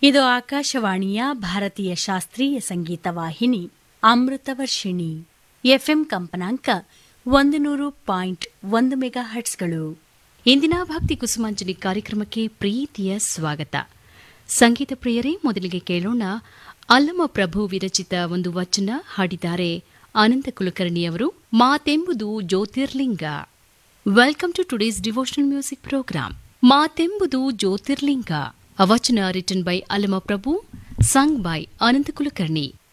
ಇದು ಆಕಾಶವಾಣಿಯ ಭಾರತೀಯ ಶಾಸ್ತ್ರೀಯ ಸಂಗೀತ ವಾಹಿನಿ ಅಮೃತವರ್ಷಿಣಿ. ಎಫ್ಎಂ ಕಂಪನಾಂಕ 100.1 ಮೆಗಾಹರ್ಟ್ಸ್ಗಳು. ಇಂದಿನ ಭಕ್ತಿ ಕುಸುಮಾಂಜಲಿ ಕಾರ್ಯಕ್ರಮಕ್ಕೆ ಪ್ರೀತಿಯ ಸ್ವಾಗತ. ಸಂಗೀತ ಪ್ರಿಯರೇ, ಮೊದಲಿಗೆ ಕೇಳೋಣ ಅಲ್ಲಮ ಪ್ರಭು ವಿರಚಿತ ಒಂದು ವಚನ. ಹಾಡಿದ್ದಾರೆ ಅನಂತ ಕುಲಕರ್ಣಿಯವರು. ಮಾತೆಂಬುದು ಜ್ಯೋತಿರ್ಲಿಂಗ. Welcome to today's devotional music program. ಮಾತೆಂಬುದು Jyotirlinga. A vachana written by Allama Prabhu, sung by Ananta Kulkarni.